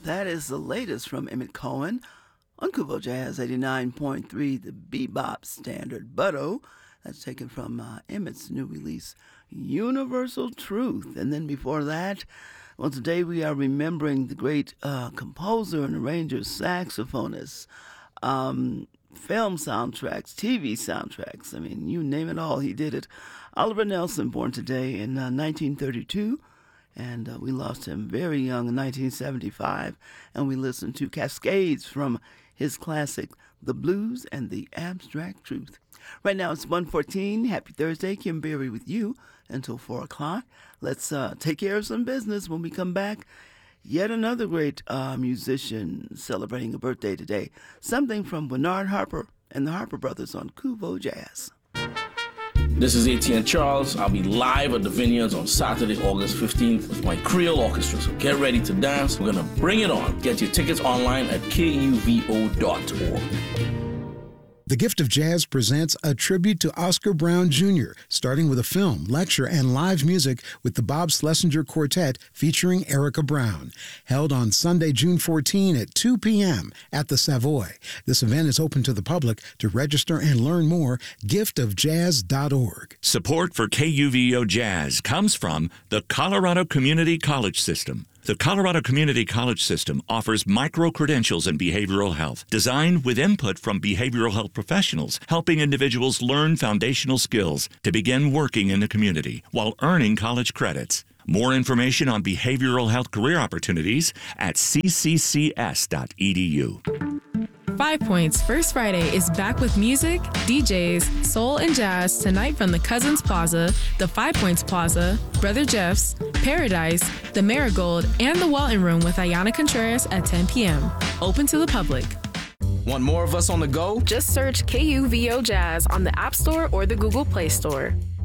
That is the latest from Emmett Cohen on Kubo Jazz 89.3, the bebop standard. Butto, that's taken from Emmett's new release, Universal Truth. And then before that, well, today we are remembering the great composer and arranger, saxophonist, film soundtracks, TV soundtracks. I mean, you name it all, he did it. Oliver Nelson, born today in 1932. And we lost him very young in 1975. And we listened to Cascades from his classic, The Blues and the Abstract Truth. Right now it's 1:14. Happy Thursday. Kim Berry with you until 4 o'clock. Let's take care of some business. When we come back, yet another great musician celebrating a birthday today. Something from Bernard Harper and the Harper Brothers on Kubo Jazz. This is ATN Charles. I'll be live at the Vineyards on Saturday, August 15th with my Creole Orchestra. So get ready to dance. We're going to bring it on. Get your tickets online at kuvo.org. The Gift of Jazz presents a tribute to Oscar Brown Jr., starting with a film, lecture, and live music with the Bob Schlesinger Quartet featuring Erica Brown. Held on Sunday, June 14 at 2 p.m. at the Savoy. This event is open to the public. To register and learn more, giftofjazz.org. Support for KUVO Jazz comes from the Colorado Community College System. The Colorado Community College System offers micro-credentials in behavioral health, designed with input from behavioral health professionals, helping individuals learn foundational skills to begin working in the community while earning college credits. More information on behavioral health career opportunities at cccs.edu. 5 Points First Friday is back with music, DJs, soul, and jazz tonight from the Cousins Plaza, the 5 Points Plaza, Brother Jeff's, Paradise, the Marigold, and the Walton Room with Ayana Contreras at 10 p.m. Open to the public. Want more of us on the go? Just search KUVO Jazz on the App Store or the Google Play Store.